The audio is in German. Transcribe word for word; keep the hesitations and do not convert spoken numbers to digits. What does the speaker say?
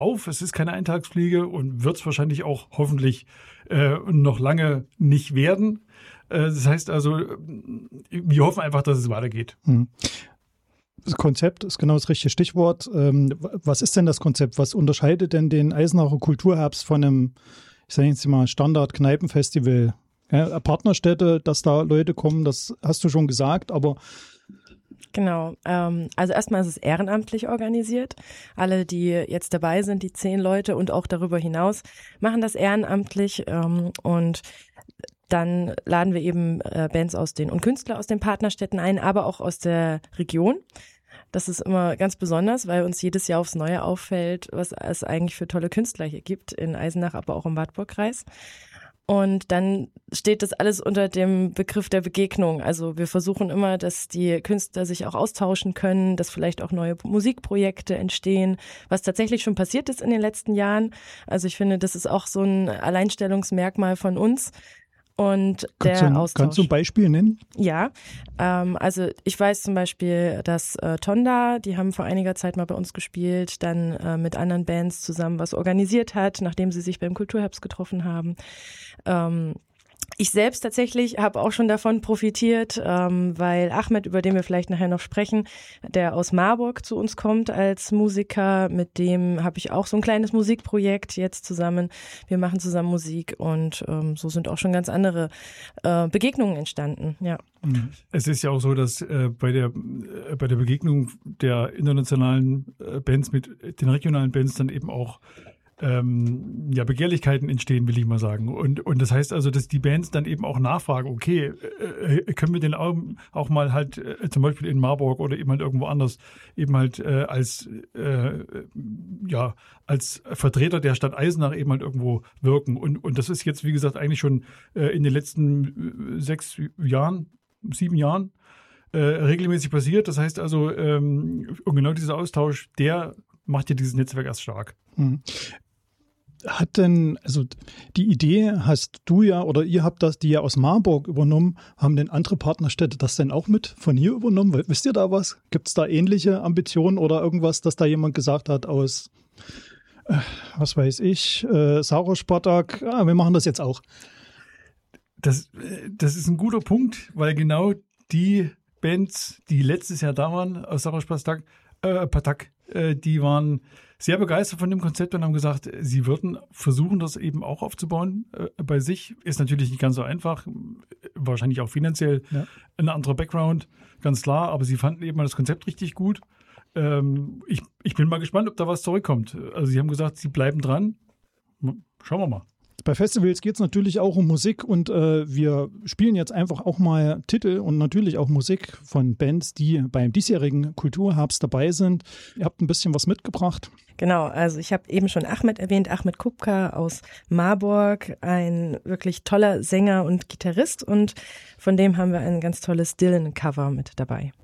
auf. Es ist keine Eintagsfliege und wird es wahrscheinlich auch hoffentlich äh, noch lange nicht werden. Äh, das heißt also, wir hoffen einfach, dass es weitergeht. Hm. Das Konzept ist genau das richtige Stichwort. Ähm, was ist denn das Konzept? Was unterscheidet denn den Eisenacher Kulturherbst von einem, ich sage jetzt mal, Standard-Kneipenfestival? Ja, Partnerstädte, dass da Leute kommen, das hast du schon gesagt, aber Genau, ähm, also erstmal ist es ehrenamtlich organisiert. Alle, die jetzt dabei sind, die zehn Leute und auch darüber hinaus, machen das ehrenamtlich ähm, und dann laden wir eben äh, Bands aus den und Künstler aus den Partnerstädten ein, aber auch aus der Region. Das ist immer ganz besonders, weil uns jedes Jahr aufs Neue auffällt, was es eigentlich für tolle Künstler hier gibt in Eisenach, aber auch im Wartburgkreis. Und dann steht das alles unter dem Begriff der Begegnung. Also wir versuchen immer, dass die Künstler sich auch austauschen können, dass vielleicht auch neue Musikprojekte entstehen, was tatsächlich schon passiert ist in den letzten Jahren. Also ich finde, das ist auch so ein Alleinstellungsmerkmal von uns. Und der kannst du, Austausch. Kannst du ein Beispiel nennen? Ja, ähm, also ich weiß zum Beispiel, dass äh, Tonda, die haben vor einiger Zeit mal bei uns gespielt, dann äh, mit anderen Bands zusammen was organisiert hat, nachdem sie sich beim Kulturherbst getroffen haben. Ähm, Ich selbst tatsächlich habe auch schon davon profitiert, ähm, weil Ahmed, über den wir vielleicht nachher noch sprechen, der aus Marburg zu uns kommt als Musiker, mit dem habe ich auch so ein kleines Musikprojekt jetzt zusammen. Wir machen zusammen Musik und ähm, so sind auch schon ganz andere äh, Begegnungen entstanden. Ja. Es ist ja auch so, dass äh, bei der äh, bei der Begegnung der internationalen äh, Bands mit den regionalen Bands dann eben auch Ähm, ja, Begehrlichkeiten entstehen, will ich mal sagen. Und, und das heißt also, dass die Bands dann eben auch nachfragen, okay, äh, können wir den auch, auch mal halt äh, zum Beispiel in Marburg oder eben halt irgendwo anders eben halt äh, als äh, ja, als Vertreter der Stadt Eisenach eben halt irgendwo wirken. Und, und das ist jetzt, wie gesagt, eigentlich schon äh, in den letzten äh, sechs Jahren, sieben Jahren äh, regelmäßig passiert. Das heißt also, ähm, und genau dieser Austausch, der macht ja dieses Netzwerk erst stark. Mhm. Hat denn, also die Idee hast du ja, oder ihr habt das, die ja aus Marburg übernommen, haben denn andere Partnerstädte das denn auch mit von hier übernommen? Wisst ihr da was? Gibt es da ähnliche Ambitionen oder irgendwas, dass da jemand gesagt hat aus, äh, was weiß ich, äh, Sarospartak, ah, wir machen das jetzt auch? Das, das ist ein guter Punkt, weil genau die Bands, die letztes Jahr da waren, aus Sarospartak, äh, Patak, äh, die waren sehr begeistert von dem Konzept und haben gesagt, sie würden versuchen, das eben auch aufzubauen äh, bei sich. Ist natürlich nicht ganz so einfach, wahrscheinlich auch finanziell ja. ein anderer Background, ganz klar, aber sie fanden eben mal das Konzept richtig gut. Ähm, ich, ich bin mal gespannt, ob da was zurückkommt. Also sie haben gesagt, sie bleiben dran. Schauen wir mal. Bei Festivals geht es natürlich auch um Musik und äh, wir spielen jetzt einfach auch mal Titel und natürlich auch Musik von Bands, die beim diesjährigen Kulturherbst dabei sind. Ihr habt ein bisschen was mitgebracht. Genau, also ich habe eben schon Ahmed erwähnt, Ahmed Kupka aus Marburg, ein wirklich toller Sänger und Gitarrist und von dem haben wir ein ganz tolles Dylan-Cover mit dabei.